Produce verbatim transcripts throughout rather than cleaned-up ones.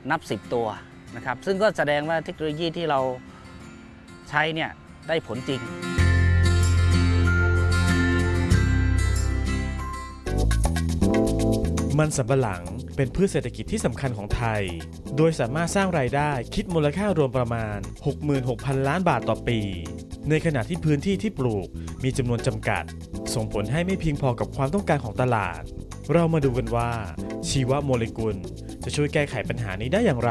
นับสิบตัวนะครับซึ่งก็แสดงว่าเทคโนโลยีที่เราใช้เนี่ยได้ผลจริงมันสำปะหลังเป็นพืชเศรษฐกิจที่สำคัญของไทยโดยสามารถสร้างรายได้คิดมูลค่ารวมประมาณ หกหมื่นหกพัน ล้านบาทต่อปีในขณะที่พื้นที่ที่ปลูกมีจำนวนจำกัดส่งผลให้ไม่เพียงพอกับความต้องการของตลาดเรามาดูกันว่าชีวโมเลกุลจะช่วยแก้ไขปัญหานี้ได้อย่างไร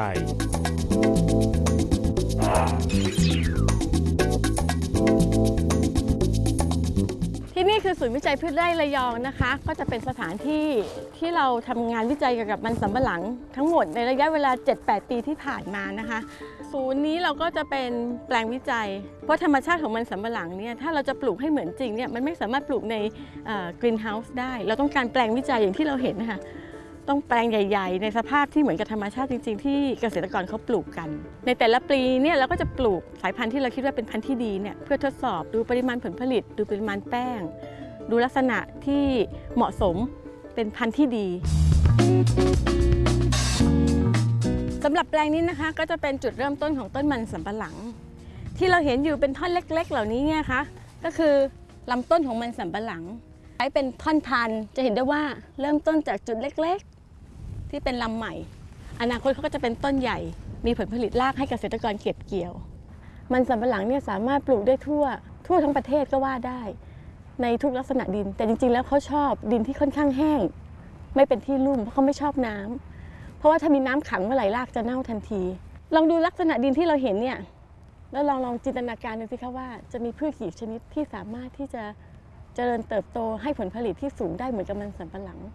ที่นี่คือศูนย์วิจัยพืชไร่ระยองนะคะก็จะเป็นสถานที่ที่เราทำงานวิจัยเกี่ยวกับมันสำปะหลังทั้งหมดในระยะเวลา เจ็ดแปด ปีที่ผ่านมานะคะศูนย์นี้เราก็จะเป็นแปลงวิจัยเพราะธรรมชาติของมันสำปะหลังเนี่ยถ้าเราจะปลูกให้เหมือนจริงเนี่ยมันไม่สามารถปลูกในกรีนเฮาส์ได้เราต้องการแปลงวิจัยอย่างที่เราเห็นนะคะต้องแปลงใหญ่ๆในสภาพที่เหมือนกับธรรมชาติจริงๆที่เกษตรกรเขาปลูกกันในแต่ละปีเนี่ยเราก็จะปลูกสายพันธุ์ที่เราคิดว่าเป็นพันธุ์ที่ดีเนี่ยเพื่อทดสอบดูปริมาณผลผลิตดูปริมาณแป้งดูลักษณะที่เหมาะสมเป็นพันธุ์ที่ดีสำหรับแปลงนี้นะคะก็จะเป็นจุดเริ่มต้นของต้นมันสำปะหลังที่เราเห็นอยู่เป็นท่อนเล็กๆเหล่านี้เนี่ยคะก็คือลำต้นของมันสำปะหลังใช้เป็นท่อนพันธุ์จะเห็นได้ว่าเริ่มต้นจากจุดเล็กๆที่เป็นลำใหม่อนาคตเขาก็จะเป็นต้นใหญ่มีผลผลิตรากให้เกษตรกรเก็บเกี่ยวมันสำปะหลังเนี่ยสามารถปลูกได้ทั่วทั่วทั้งประเทศก็ว่าได้ในทุกลักษณะดินแต่จริงๆแล้วเขาชอบดินที่ค่อนข้างแห้งไม่เป็นที่ลุ่มเพราะเขาไม่ชอบน้ำเพราะว่าถ้ามีน้ำขังเมื่อไหร่รากจะเน่าทันทีลองดูลักษณะดินที่เราเห็นเนี่ยแล้วลองลองจินตนาการดูสิคะว่าจะมีพืชกี่ชนิดที่สามารถที่จะเจริญเติบโตให้ผลผลิตที่สูงได้เหมือนกับมันสำปะหลัง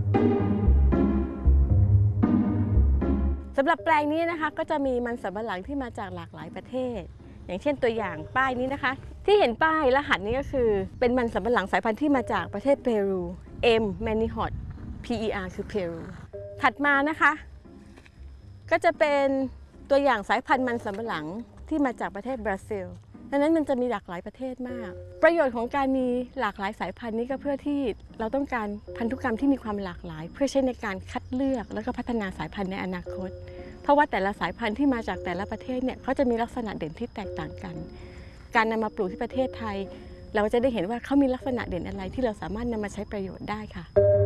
สำหรับแปลงนี้นะคะก็จะมีมันสำปะหลังที่มาจากหลากหลายประเทศอย่างเช่นตัวอย่างป้ายนี้นะคะที่เห็นป้ายรหัสนี้ก็คือเป็นมันสำปะหลังสายพันธุ์ที่มาจากประเทศเปรู M Manihot พี อี อาร์ คือเปรูถัดมานะคะก็จะเป็นตัวอย่างสายพันธุ์มันสำปะหลังที่มาจากประเทศบราซิลดังนั้นมันจะมีหลากหลายประเทศมากประโยชน์ของการมีหลากหลายสายพันธุ์นี้ก็เพื่อที่เราต้องการพันธุกรรมที่มีความหลากหลายเพื่อใช้ในการคัดเลือกแล้วก็พัฒนาสายพันธุ์ในอนาคตเพราะว่าแต่ละสายพันธุ์ที่มาจากแต่ละประเทศเนี่ยเขาจะมีลักษณะเด่นที่แตกต่างกันการนำมาปลูกที่ประเทศไทยเราจะได้เห็นว่าเขามีลักษณะเด่นอะไรที่เราสามารถนำมาใช้ประโยชน์ได้ค่ะ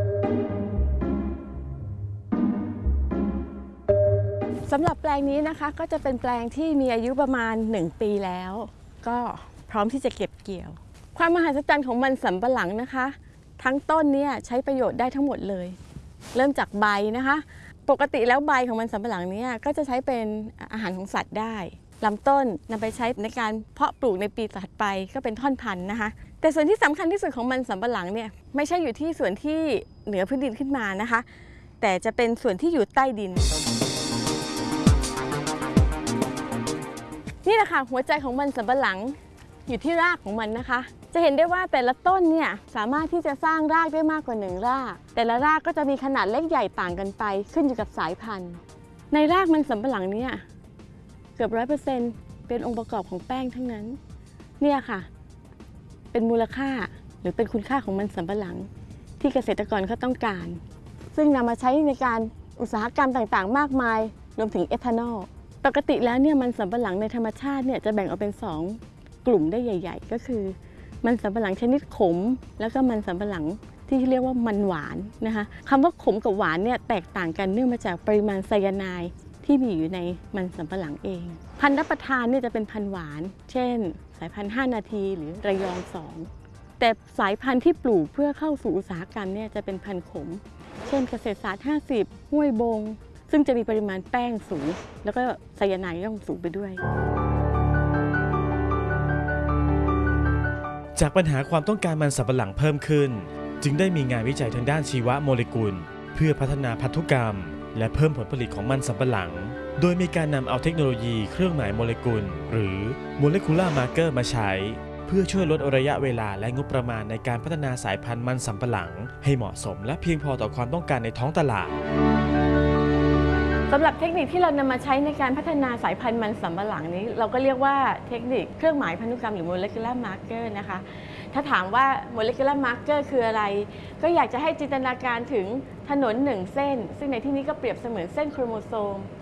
สำหรับแปลงนี้นะคะก็จะเป็นแปลงที่มีอายุประมาณหนึ่งปีแล้วก็พร้อมที่จะเก็บเกี่ยวความมหัศจรรย์ของมันสำปะหลังนะคะทั้งต้นเนี่ยใช้ประโยชน์ได้ทั้งหมดเลยเริ่มจากใบนะคะปกติแล้วใบของมันสำปะหลังเนี่ยก็จะใช้เป็นอาหารของสัตว์ได้ลำต้นนำไปใช้ในการเพาะปลูกในปีถัดไปก็เป็นท่อนพันธุ์นะคะแต่ส่วนที่สำคัญที่สุดของมันสำปะหลังเนี่ยไม่ใช่อยู่ที่ส่วนที่เหนือพื้นดินขึ้นมานะคะแต่จะเป็นส่วนที่อยู่ใต้ดินนี่แหละค่ะหัวใจของมันสำปะหลังอยู่ที่รากของมันนะคะจะเห็นได้ว่าแต่ละต้นเนี่ยสามารถที่จะสร้างรากได้มากกว่าหนึ่งรากแต่ละรากก็จะมีขนาดเล็กใหญ่ต่างกันไปขึ้นอยู่กับสายพันธุ์ในรากมันสำปะหลังเนี่ยเกือบร้อยเปอร์เซ็นต์เป็นองค์ประกอบของแป้งทั้งนั้นเนี่ยค่ะเป็นมูลค่าหรือเป็นคุณค่าของมันสำปะหลังที่เกษตรกรเขาต้องการซึ่งนำมาใช้ในการอุตสาหกรรมต่างๆมากมายรวมถึงเอทานอลปกติแล้วเนี่ยมันสำปะหลังในธรรมชาติเนี่ยจะแบ่งออกเป็นสองกลุ่มได้ใหญ่ๆก็คือมันสำปะหลังชนิดขมแล้วก็มันสำปะหลังที่เรียกว่ามันหวานนะคะคำว่าขมกับหวานเนี่ยแตกต่างกันเนื่องมาจากปริมาณไซยาไนด์ที่มีอยู่ในมันสำปะหลังเองพันธุ์รับประทานเนี่ยจะเป็นพันธุ์หวานเช่นสายพันธุ์ห้านาทีหรือระยองสองแต่สายพันธุ์ที่ปลูกเพื่อเข้าสู่อุตสาหกรรมเนี่ยจะเป็นพันธุ์ขมเช่นเกษตรศาสตร์ห้าสิบห้วยบงซึ่งจะมีปริมาณแป้งสูงแล้วก็ไซยาไนด์ย่อมสูงไปด้วยจากปัญหาความต้องการมันสำปะหลังเพิ่มขึ้นจึงได้มีงานวิจัยทางด้านชีวโมเลกุลเพื่อพัฒนาพันธุกรรมและเพิ่มผลผลิตของมันสำปะหลังโดยมีการนำเอาเทคโนโลยีเครื่องหมายโมเลกุลหรือ Molecular Marker มาใช้เพื่อช่วยลดระยะเวลาและงบประมาณในการพัฒนาสายพันธุ์มันสำปะหลังให้เหมาะสมและเพียงพอต่อความต้องการในท้องตลาดสำหรับเทคนิคที่เรานำมาใช้ในการพัฒนาสายพันธุ์มันสำปะหลังนี้เราก็เรียกว่าเทคนิคเครื่องหมายพันธุกรรมหรือ molecular marker นะคะถ้าถามว่า molecular marker คืออะไรก็อยากจะให้จินตนาการถึงถนนหนึ่งเส้นซึ่งในที่นี้ก็เปรียบเสมือนเส้นโครโมโซม